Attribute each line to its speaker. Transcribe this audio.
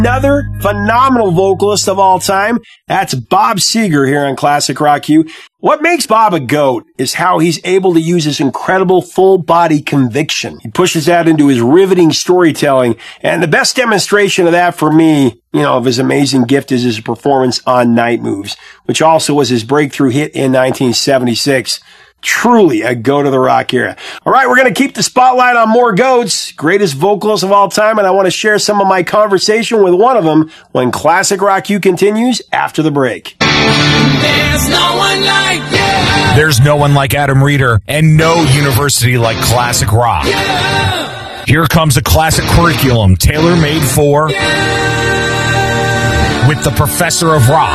Speaker 1: Another phenomenal vocalist of all time. That's Bob Seger here on Classic Rock U. What makes Bob a GOAT is how he's able to use his incredible full-body conviction. He pushes that into his riveting storytelling, and the best demonstration of that for me, of his amazing gift is his performance on Night Moves, which also was his breakthrough hit in 1976. Truly a GOAT of the rock era. All right, we're going to keep the spotlight on more GOATs, greatest vocalists of all time, and I want to share some of my conversation with one of them when Classic Rock U continues after the break.
Speaker 2: There's no one like you.
Speaker 3: There's no one like Adam Reeder, and no university like Classic Rock.
Speaker 2: Yeah.
Speaker 3: Here comes a classic curriculum tailor-made for with the Professor of Rock.